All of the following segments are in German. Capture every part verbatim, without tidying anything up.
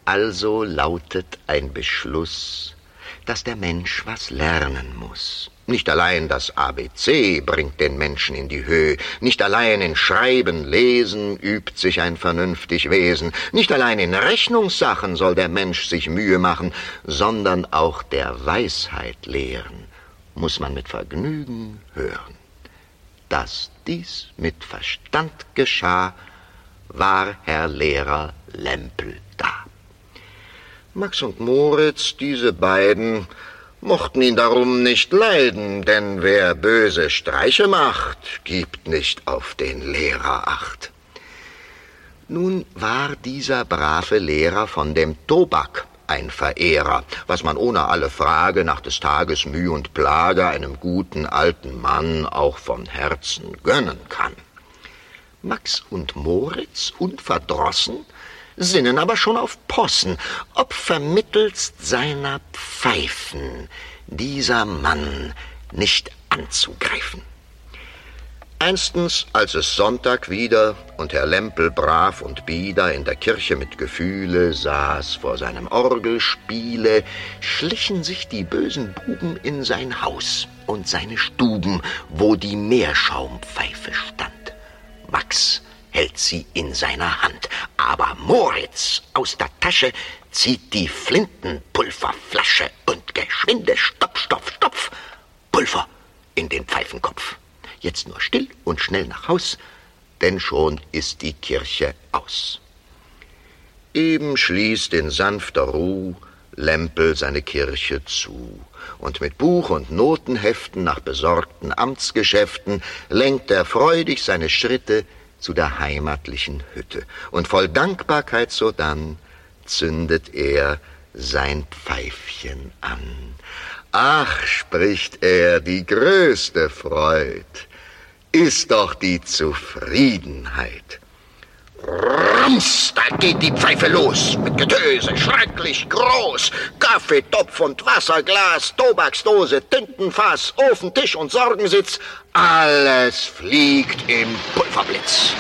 Also lautet ein Beschluss, dass der Mensch was lernen muss. Nicht allein das A B C bringt den Menschen in die Höhe, nicht allein in Schreiben, Lesen übt sich ein vernünftig Wesen, nicht allein in Rechnungssachen soll der Mensch sich Mühe machen, sondern auch der Weisheit lehren muss man mit Vergnügen hören. Dass dies mit Verstand geschah, war Herr Lehrer Lempel da. Max und Moritz, diese beiden, mochten ihn darum nicht leiden, denn wer böse Streiche macht, gibt nicht auf den Lehrer Acht. Nun war dieser brave Lehrer von dem Tobak ein Verehrer, was man ohne alle Frage nach des Tages Mühe und Plage einem guten alten Mann auch von Herzen gönnen kann. Max und Moritz, unverdrossen, sinnen aber schon auf Possen, ob vermittelst seiner Pfeifen dieser Mann nicht anzugreifen. Einstens, als es Sonntag wieder und Herr Lempel brav und bieder in der Kirche mit Gefühle saß vor seinem Orgelspiele, schlichen sich die bösen Buben in sein Haus und seine Stuben, wo die Meerschaumpfeife stand. Max hält sie in seiner Hand, aber Moritz aus der Tasche zieht die Flintenpulverflasche und geschwinde Stopf, Stopf, Stopf, Pulver in den Pfeifenkopf. Jetzt nur still und schnell nach Haus, denn schon ist die Kirche aus. Eben schließt in sanfter Ruh Lempel seine Kirche zu, und mit Buch und Notenheften nach besorgten Amtsgeschäften lenkt er freudig seine Schritte zu der heimatlichen Hütte, und voll Dankbarkeit sodann zündet er sein Pfeifchen an. Ach, spricht er, die größte Freud ist doch die Zufriedenheit. Rums, da geht die Pfeife los, mit Getöse, schrecklich groß. Kaffee, Topf und Wasserglas, Tobaksdose, Tintenfass, Ofen, Tisch und Sorgensitz, alles fliegt im Pulverblitz.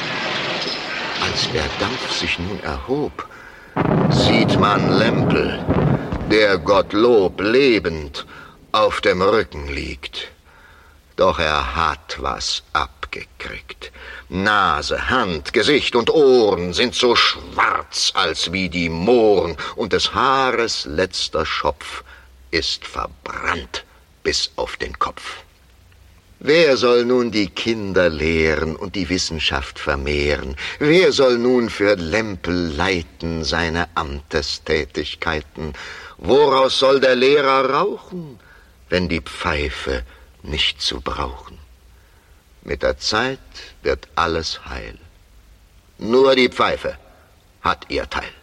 Als der Dampf sich nun erhob, sieht man Lempel, der Gottlob lebend auf dem Rücken liegt. Doch er hat was abgekriegt. Nase, Hand, Gesicht und Ohren sind so schwarz als wie die Mohren, und des Haares letzter Schopf ist verbrannt bis auf den Kopf. Wer soll nun die Kinder lehren und die Wissenschaft vermehren? Wer soll nun für Lempel leiten seine Amtestätigkeiten? Woraus soll der Lehrer rauchen, wenn die Pfeife nicht zu brauchen? Mit der Zeit wird alles heil. Nur die Pfeife hat ihr Teil.